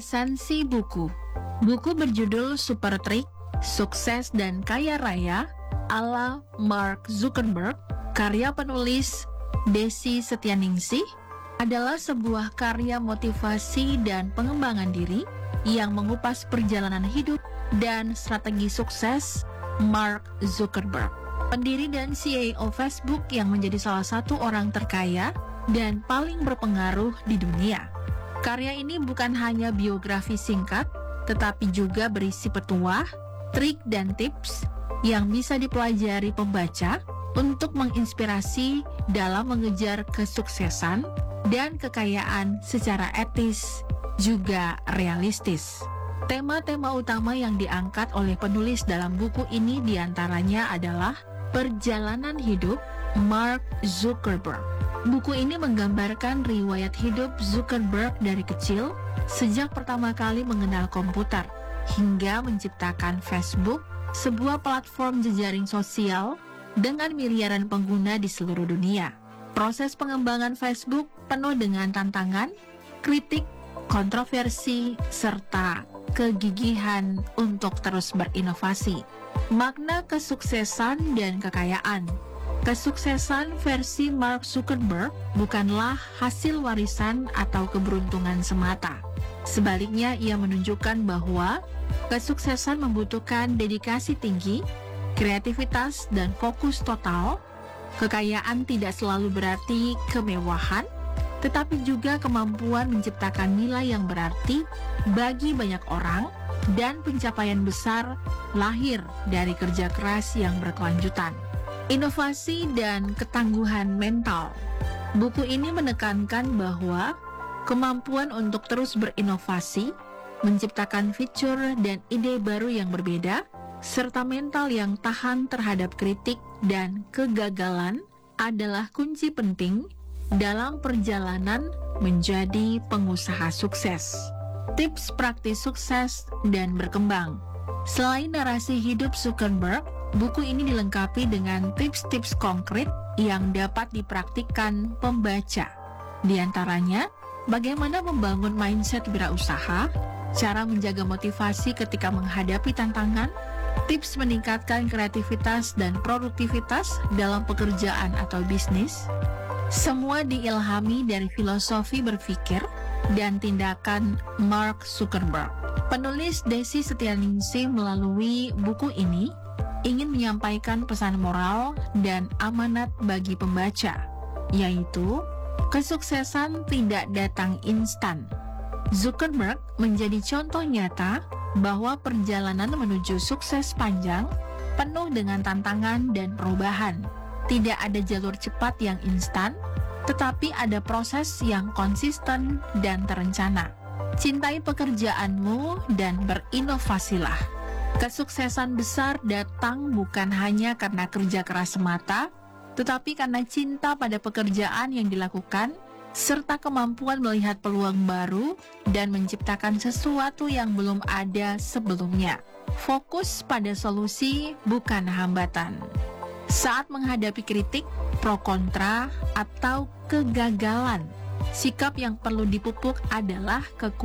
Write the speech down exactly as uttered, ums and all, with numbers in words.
Resensi buku. Buku berjudul Super Trick, Sukses dan Kaya Raya ala Mark Zuckerberg, karya penulis Desi Setianingsih, adalah sebuah karya motivasi dan pengembangan diri yang mengupas perjalanan hidup dan strategi sukses Mark Zuckerberg, pendiri dan C E O Facebook yang menjadi salah satu orang terkaya dan paling berpengaruh di dunia. Karya ini bukan hanya biografi singkat, tetapi juga berisi petuah, trik, dan tips yang bisa dipelajari pembaca untuk menginspirasi dalam mengejar kesuksesan dan kekayaan secara etis juga realistis. Tema-tema utama yang diangkat oleh penulis dalam buku ini diantaranya adalah perjalanan hidup Mark Zuckerberg. Buku ini menggambarkan riwayat hidup Zuckerberg dari kecil, sejak pertama kali mengenal komputer, hingga menciptakan Facebook, sebuah platform jejaring sosial dengan miliaran pengguna di seluruh dunia. Proses pengembangan Facebook penuh dengan tantangan, kritik, kontroversi, serta kegigihan untuk terus berinovasi. Makna kesuksesan dan kekayaan. Kesuksesan versi Mark Zuckerberg bukanlah hasil warisan atau keberuntungan semata. Sebaliknya, ia menunjukkan bahwa kesuksesan membutuhkan dedikasi tinggi, kreativitas, dan fokus total. Kekayaan tidak selalu berarti kemewahan, tetapi juga kemampuan menciptakan nilai yang berarti bagi banyak orang, dan pencapaian besar lahir dari kerja keras yang berkelanjutan. Inovasi dan ketangguhan mental. Buku ini menekankan bahwa kemampuan untuk terus berinovasi, menciptakan fitur dan ide baru yang berbeda, serta mental yang tahan terhadap kritik dan kegagalan adalah kunci penting dalam perjalanan menjadi pengusaha sukses. Tips praktis sukses dan berkembang. Selain narasi hidup Zuckerberg, buku ini dilengkapi dengan tips-tips konkret yang dapat dipraktikkan pembaca. Di antaranya, bagaimana membangun mindset wirausaha, cara menjaga motivasi ketika menghadapi tantangan, tips meningkatkan kreativitas dan produktivitas dalam pekerjaan atau bisnis. Semua diilhami dari filosofi berpikir dan tindakan Mark Zuckerberg. Penulis Desi Setianingsih melalui buku ini ingin menyampaikan pesan moral dan amanat bagi pembaca, yaitu kesuksesan tidak datang instan. Zuckerberg menjadi contoh nyata bahwa perjalanan menuju sukses panjang, penuh dengan tantangan dan perubahan. Tidak ada jalur cepat yang instan, tetapi ada proses yang konsisten dan terencana. Cintai pekerjaanmu dan berinovasilah. Kesuksesan besar datang bukan hanya karena kerja keras semata, tetapi karena cinta pada pekerjaan yang dilakukan, serta kemampuan melihat peluang baru dan menciptakan sesuatu yang belum ada sebelumnya. Fokus pada solusi, bukan hambatan. Saat menghadapi kritik, pro kontra, atau kegagalan, sikap yang perlu dipupuk adalah kekuatan